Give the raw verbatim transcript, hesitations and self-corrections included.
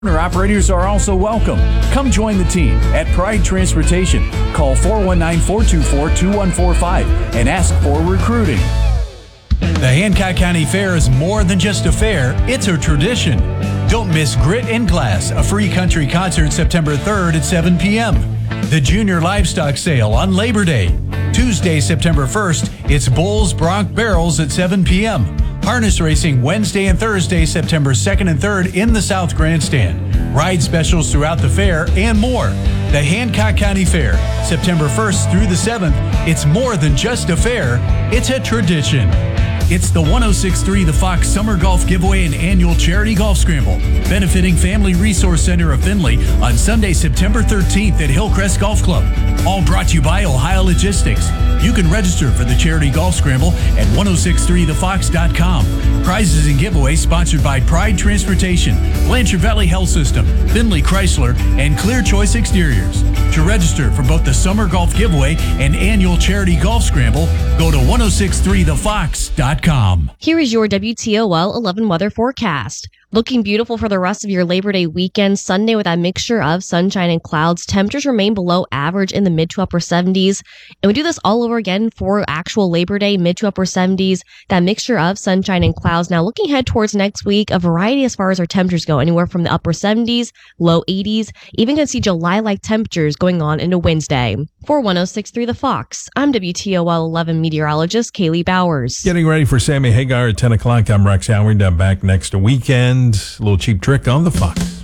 Operators are also welcome. Come join the team at Pride Transportation. Call four one nine, four two four, two one four five and ask for recruiting. The Hancock County Fair is more than just a fair, it's a tradition. Don't miss Grit in Glass, a free country concert September third at seven p.m. The Junior Livestock Sale on Labor Day. Tuesday, September first, it's Bulls Bronc Barrels at seven p.m. Harness racing Wednesday and Thursday, September second and third in the South Grandstand. Ride specials throughout the fair and more. The Hancock County Fair, September first through the seventh. It's more than just a fair, it's a tradition. It's the one oh six point three The Fox Summer Golf Giveaway and Annual Charity Golf Scramble, benefiting Family Resource Center of Findlay on Sunday, September thirteenth at Hillcrest Golf Club. All brought to you by Ohio Logistics. You can register for the Charity Golf Scramble at ten sixty-three the fox dot com. Prizes and giveaways sponsored by Pride Transportation, Blanchard Valley Health System, Findlay Chrysler, and Clear Choice Exteriors. To register for both the Summer Golf Giveaway and Annual Charity Golf Scramble, go to ten sixty-three the fox dot com. Here is your W T O L eleven weather forecast. Looking beautiful for the rest of your Labor Day weekend. Sunday with a mixture of sunshine and clouds. Temperatures remain below average in the mid to upper seventies. And we do this all over again for actual Labor Day, mid to upper seventies. That mixture of sunshine and clouds. Now looking ahead towards next week, a variety as far as our temperatures go. Anywhere from the upper seventies, low eighties. Even going to see July-like temperatures going on into Wednesday. For ten sixty-three The Fox, I'm W T O L eleven meteorologist Kaylee Bowers. Getting ready for Sammy Hagar at ten o'clock. I'm Rex Howard. I'm back next weekend. A little Cheap Trick on the Fox.